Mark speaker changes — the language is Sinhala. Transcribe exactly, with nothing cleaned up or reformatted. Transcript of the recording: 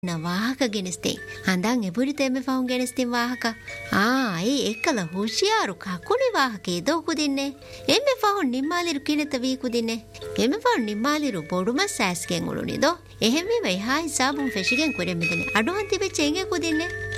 Speaker 1: na wahaka ගෙනස්තේ හඳන් එබුරිත එමෙ ෆහුන් ගෙනස්තින් වාහක ආ ඒ එක්කල හුෂියාරු කකුලි වාහකේ දෝකුදින්නේ එමෙ ෆහුන් නිම්මාලිරු කිනත වීකුදින්නේ එමෙ ෆහුන් නිම්මාලිරු බොඩුම සෑස්කෙන් උළුනිදෝ එහෙම වෙයි හායි සාබුන් ෆෙෂිගෙන් කුරෙ මෙදෙනේ අඩුවන් තිබෙච්ච එංගේ කුදින්නේ